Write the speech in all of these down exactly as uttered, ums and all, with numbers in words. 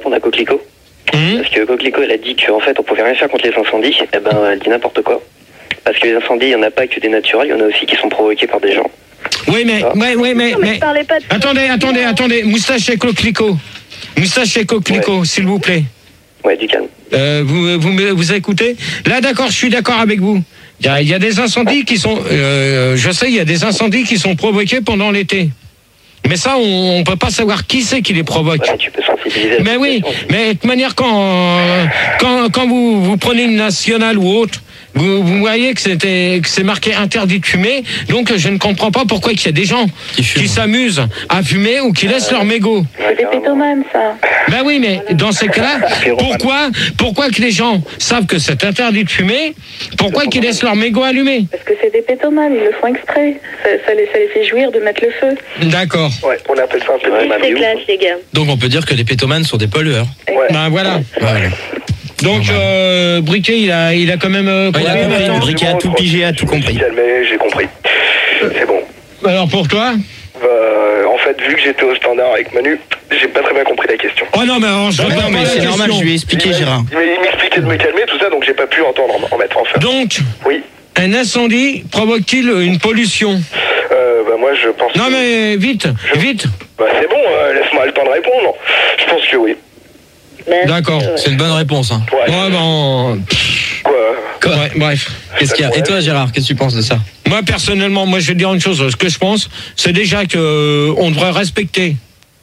répondre à Coquelicot. Mmh. Parce que Coquelicot, elle a dit qu'en fait, on pouvait rien faire contre les incendies. Eh ben, elle dit n'importe quoi. Parce que les incendies, il n'y en a pas que des naturels, il y en a aussi qui sont provoqués par des gens. Oui, mais, ah. ouais, ouais, mais, non, mais, mais... Pas de... attendez, attendez, attendez, Moustache et Coquelicot. Moustache et Coquelicot, ouais. S'il vous plaît. Ouais, du calme. Euh, vous, vous, vous écoutez? Là, d'accord, je suis d'accord avec vous. Il y a, il y a des incendies qui sont, euh, je sais, il y a des incendies qui sont provoqués pendant l'été. Mais ça, on ne peut pas savoir qui c'est qui les provoque. Ouais, tu peux sensibiliser. Mais oui, mais de toute manière, quand, quand, quand vous, vous prenez une nationale ou autre, vous, vous voyez que c'était que c'est marqué interdit de fumer, donc je ne comprends pas pourquoi il y a des gens qui, qui s'amusent à fumer ou qui laissent leur mégot. C'est des pétomanes, ça. Ben oui, mais dans ces cas-là, pourquoi, pourquoi que les gens savent que c'est interdit de fumer, pourquoi qu'ils laissent leur mégot allumé? Parce que c'est des pétomanes, ils le font exprès. Ça, ça, les, ça les fait jouir de mettre le feu. D'accord. Ouais, on appelle ça un pétomane. C'est classe, les gars. Donc on peut dire que les pétomanes sont des pollueurs. Ouais. Ben voilà. voilà. Donc, euh, Briquet, il a, il a quand même... Euh, ouais, il a compris, le Briquet a tout pigé, a tout compris. Mais j'ai compris. C'est bon. Alors, pour toi euh, En fait, vu que j'étais au standard avec Manu, j'ai pas très bien compris la question. Oh non, mais, alors, je non, non, mais c'est normal, je lui ai expliqué, Gérard. Il m'expliquait de me calmer, tout ça, donc j'ai pas pu entendre en mettre en fait. Donc, oui. Un incendie provoque-t-il une pollution? Euh, bah moi, je pense... Non, que... mais vite, je... vite. Bah c'est bon, euh, laisse-moi le temps de répondre. Je pense que oui. D'accord, c'est une bonne réponse. Hein. Ouais, ouais bon... Quoi, Quoi ouais, bref. Qu'est-ce qu'il y a? Et toi, Gérard, qu'est-ce que tu penses de ça? Moi, personnellement, moi, je vais dire une chose. Ce que je pense, c'est déjà que euh, on devrait respecter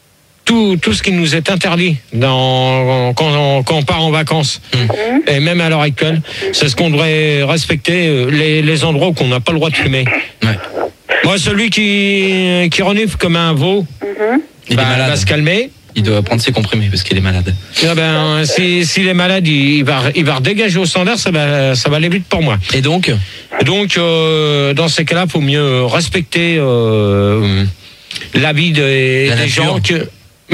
tout, tout ce qui nous est interdit dans, quand, on, quand on part en vacances. Mmh. Et même à l'heure actuelle, c'est ce qu'on devrait respecter, les, les endroits où on n'a pas le droit de fumer. Ouais. Moi, celui qui, qui renifle comme un veau, mmh. bah, va se calmer. Il doit prendre ses comprimés parce qu'il est malade. Ah ben, si, s'il est malade, il, il, va, il va redégager au standard, ça va, ça va aller vite pour moi. Et donc Donc, euh, dans ces cas-là, il faut mieux respecter euh, l'avis des, des gens. Que,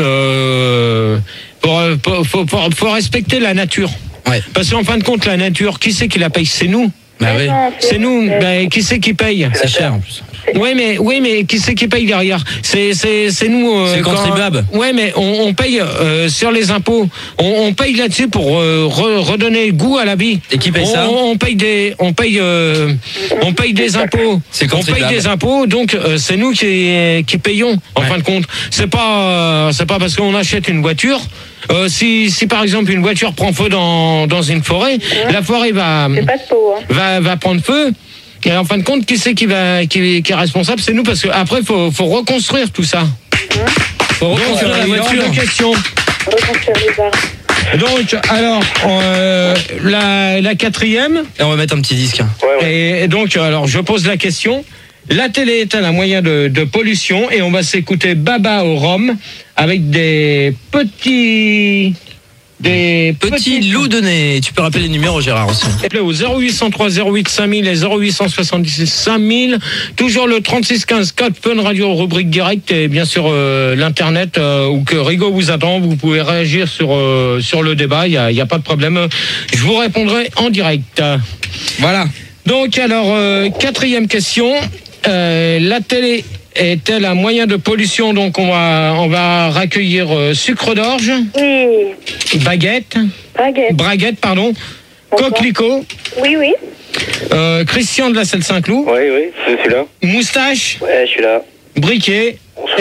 euh, pour, pour, faut, faut, faut respecter la nature. Ouais. Parce qu'en fin de compte, la nature, qui c'est qui la paye? C'est nous. Bah oui. C'est nous. Ben, qui c'est qui paye? C'est cher en plus. Oui, mais oui, mais qui c'est qui paye derrière? C'est c'est c'est nous. Euh, c'est le contribuable. Oui, mais on, on paye euh, sur les impôts. On, on paye là-dessus pour euh, re, redonner goût à la vie. Et qui paye on, ça? On paye des on paye euh, on paye des impôts. C'est on paye des impôts, donc euh, c'est nous qui qui payons en ouais. fin de compte. C'est pas euh, c'est pas parce qu'on achète une voiture. Euh, si, si par exemple une voiture prend feu dans, dans une forêt, ouais. la forêt va, pas de peau, hein. va, va prendre feu. Et en fin de compte, qui c'est qui, va, qui, qui est responsable? C'est nous, parce qu'après, il faut, faut reconstruire tout ça. Il mmh. faut reconstruire Donc, la voiture. De question. Reconstruire les arbres. Donc, alors, euh, la, la quatrième. Et on va mettre un petit disque. Ouais, ouais. Et, et donc, alors, je pose la question. La télé est-elle un moyen de, de pollution? Et on va s'écouter Baba au rhum avec des petits... Des petits, petits loups de nez. Tu peux rappeler les numéros, Gérard, aussi. Au zéro huit cent trois zéro huit cinq mille et zéro huit cent soixante-dix cinq mille. Toujours le trente-six quinze code Fun Radio rubrique direct et bien sûr euh, l'internet euh, où que Rigaud vous attend. Vous pouvez réagir sur euh, sur le débat. Il y a, y a pas de problème. Je vous répondrai en direct. Voilà. Donc alors euh, quatrième question. Euh, la télé est-elle un moyen de pollution? Donc on va on va raccueillir euh, sucre d'orge. Oui. Baguette. Baguette. Braguette, pardon. Coquelicot. Oui, oui. Euh, Christian de la Selle Saint-Cloud. Oui, oui, c'est celui-là. Moustache. Ouais, je suis là. Briquet.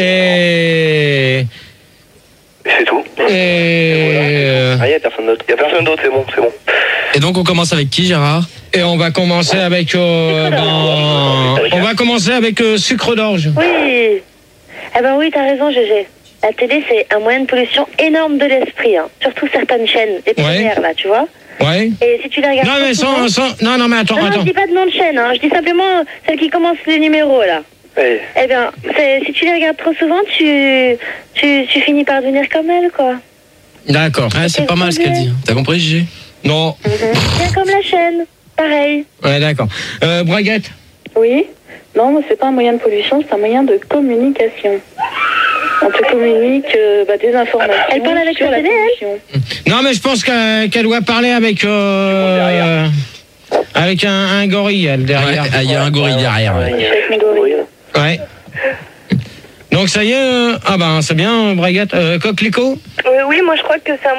Et... C'est tout. Et... Ah, il n'y a personne d'autre. Il n'y a personne d'autre, c'est bon, c'est bon. Et donc on commence avec qui, Gérard? Et on va commencer avec... Euh, ben, on va commencer avec euh, sucre d'orge. Oui. Eh ben oui, t'as raison, Gégé. La télé, c'est un moyen de pollution énorme de l'esprit. Hein. Surtout certaines chaînes, les premières, ouais. là, tu vois. Ouais. Et si tu les regardes... Non, mais sans, sans... Non, non, mais attends, non, attends. Non, je dis pas de nom de chaîne, hein. Je dis simplement celle qui commence les numéros, là. Oui. Eh bien, si tu les regardes trop souvent, tu, tu, tu finis par devenir comme elle, quoi. D'accord. Ah, c'est pas mal ce qu'elle dit. T'as compris, Gégé? Non. Mm-hmm. Bien comme la chaîne. Pareil. Ouais, d'accord. Euh, Braguette? Oui. Non, c'est pas un moyen de pollution, c'est un moyen de communication. On te communique euh, bah, des informations. Elle parle avec la télé, elle? Non, mais je pense qu'elle qu'elle doit parler avec... Euh, avec un, un gorille, elle, derrière. Il ouais, y a un gorille derrière. Ouais. Ouais. Donc ça y est, euh, ah ben c'est bien, Braguette. Euh, Coquelicot? Oui, oui, moi je crois que c'est un